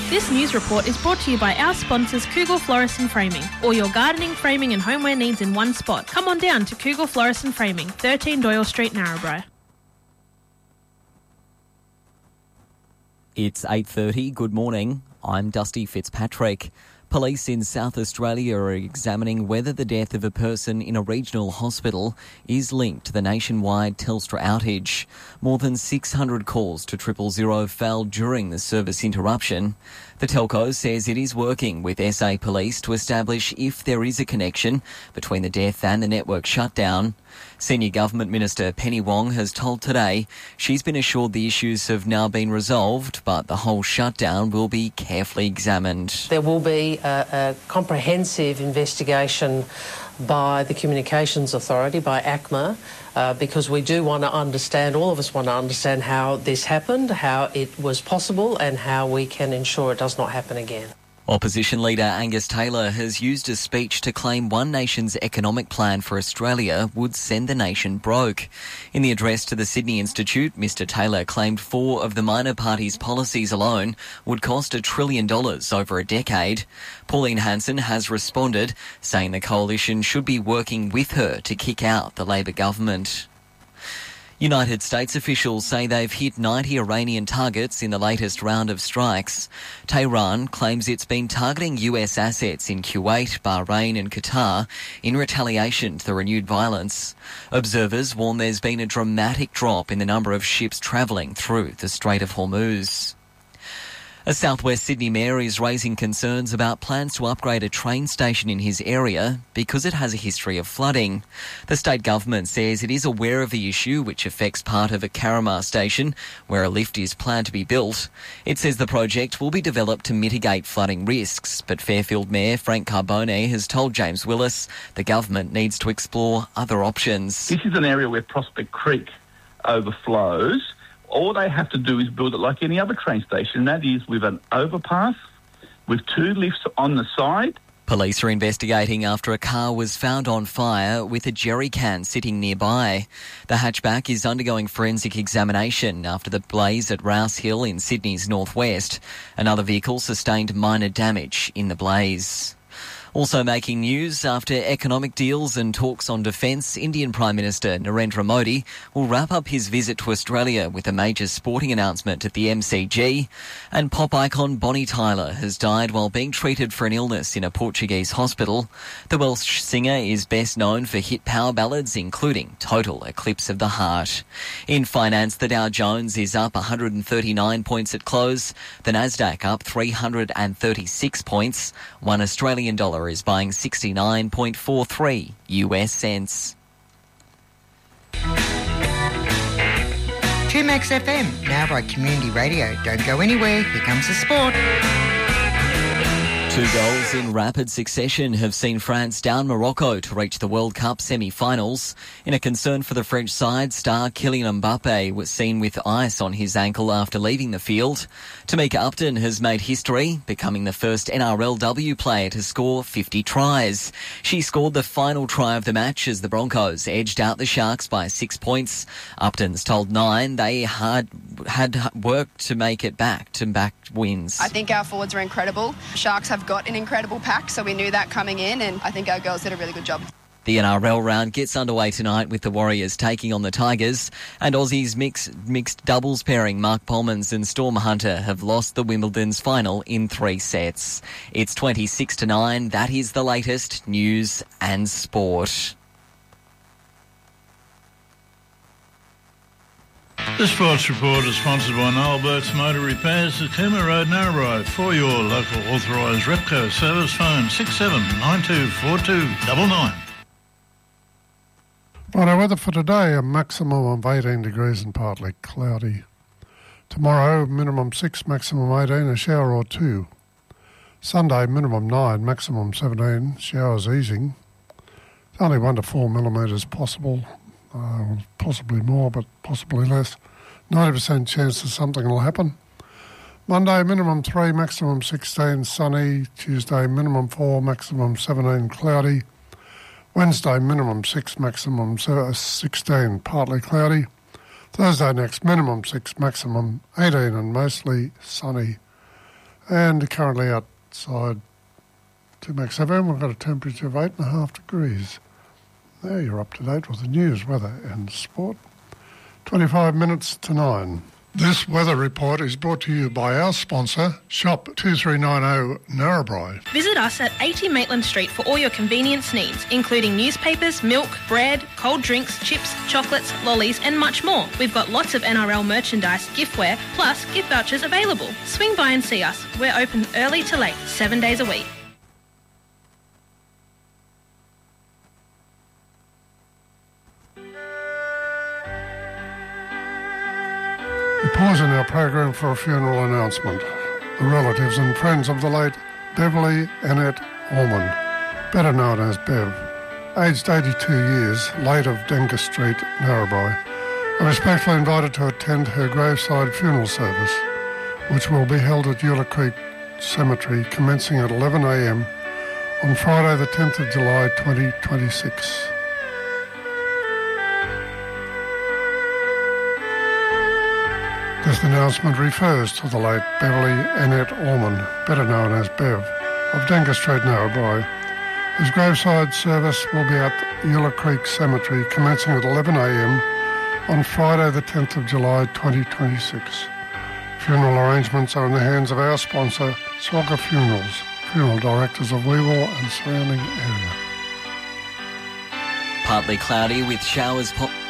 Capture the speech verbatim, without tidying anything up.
This news report is brought to you by our sponsors Cougal Florist and Framing. All your gardening, framing and homeware needs in one spot. Come on down to Cougal Florist and Framing, thirteen Doyle Street, Narrabri. It's eight thirty. Good morning. I'm Dusty Fitzpatrick. Police in South Australia are examining whether the death of a person in a regional hospital is linked to the nationwide Telstra outage. More than six hundred calls to triple zero fell during the service interruption. The telco says it is working with S A Police to establish if there is a connection between the death and the network shutdown. Senior Government Minister Penny Wong has told Today she's been assured the issues have now been resolved, but the whole shutdown will be carefully examined. There will be a, a comprehensive investigation by the Communications Authority, by A C M A, uh, because we do want to understand, all of us want to understand how this happened, how it was possible and how we can ensure it does not happen again. Opposition leader Angus Taylor has used a speech to claim One Nation's economic plan for Australia would send the nation broke. In the address to the Sydney Institute, Mr Taylor claimed four of the minor parties' policies alone would cost a trillion dollars over a decade. Pauline Hanson has responded, saying the coalition should be working with her to kick out the Labor government. United States officials say they've hit ninety Iranian targets in the latest round of strikes. Tehran claims it's been targeting U S assets in Kuwait, Bahrain and Qatar in retaliation to the renewed violence. Observers warn there's been a dramatic drop in the number of ships travelling through the Strait of Hormuz. A South West Sydney mayor is raising concerns about plans to upgrade a train station in his area because it has a history of flooding. The state government says it is aware of the issue, which affects part of a Carramar station where a lift is planned to be built. It says the project will be developed to mitigate flooding risks, but Fairfield Mayor Frank Carbone has told James Willis the government needs to explore other options. This is an area where Prospect Creek overflows. All they have to do is build it like any other train station, and that is with an overpass, with two lifts on the side. Police are investigating after a car was found on fire with a jerry can sitting nearby. The hatchback is undergoing forensic examination after the blaze at Rouse Hill in Sydney's northwest. Another vehicle sustained minor damage in the blaze. Also making news after economic deals and talks on defence, Indian Prime Minister Narendra Modi will wrap up his visit to Australia with a major sporting announcement at the M C G. And pop icon Bonnie Tyler has died while being treated for an illness in a Portuguese hospital. The Welsh singer is best known for hit power ballads, including Total Eclipse of the Heart. In finance, the Dow Jones is up one hundred thirty-nine points at close. The Nasdaq up three hundred thirty-six points. One Australian dollar is buying sixty-nine point four three U S cents. two Max F M, now by Community Radio. Don't go anywhere, here comes the sport. Two goals in rapid succession have seen France down Morocco to reach the World Cup semi-finals. In a concern for the French side, star Kylian Mbappe was seen with ice on his ankle after leaving the field. Tamika Upton has made history, becoming the first N R L W player to score fifty tries. She scored the final try of the match as the Broncos edged out the Sharks by six points. Upton's told Nine they had, had worked to make it back to back wins. I think our forwards are incredible. Sharks have got an incredible pack, so we knew that coming in, and I think our girls did a really good job. The N R L round gets underway tonight with the Warriors taking on the Tigers, and Aussies mix, mixed doubles pairing Mark Polmans and Storm Hunter have lost the Wimbledon's final in three sets. It's twenty-six to nine. That is the latest news and sport. The Sports Report is sponsored by Noel Burke's Motor Repairs at Cooma Road, Narrabri. For your local authorised Repco service, phone six seven nine two four two nine nine. Right, our weather for today, a maximum of eighteen degrees and partly cloudy. Tomorrow, minimum six, maximum eighteen, a shower or two. Sunday, minimum nine, maximum seventeen, showers easing. It's only one to four millimetres possible. Uh, possibly more, but possibly less. ninety percent chance that something will happen. Monday, minimum three, maximum sixteen, sunny. Tuesday, minimum four, maximum seventeen, cloudy. Wednesday, minimum six, maximum sixteen, partly cloudy. Thursday next, minimum six, maximum eighteen, and mostly sunny. And currently outside two Max F M, we've got a temperature of eight and a half degrees. There, you're up to date with the news, weather and sport. twenty-five minutes to nine. This weather report is brought to you by our sponsor, Shop two three nine zero Narrabri. Visit us at eighty Maitland Street for all your convenience needs, including newspapers, milk, bread, cold drinks, chips, chocolates, lollies and much more. We've got lots of N R L merchandise, giftware, plus gift vouchers available. Swing by and see us. We're open early to late, seven days a week. We pause in our program for a funeral announcement. The relatives and friends of the late Beverly Annette Allman, better known as Bev, aged eighty-two years, late of Denker Street, Narrabri, are respectfully invited to attend her graveside funeral service, which will be held at Eula Creek Cemetery commencing at eleven a m on Friday the tenth of July twenty twenty-six. This announcement refers to the late Beverly Annette Allman, better known as Bev, of Denker Street, Narrabri, whose graveside service will be at Eula Creek Cemetery commencing at eleven a m on Friday the tenth of July twenty twenty-six. Funeral arrangements are in the hands of our sponsor, Swagger Funerals, funeral directors of Weewar and surrounding area. Partly cloudy with showers... Po-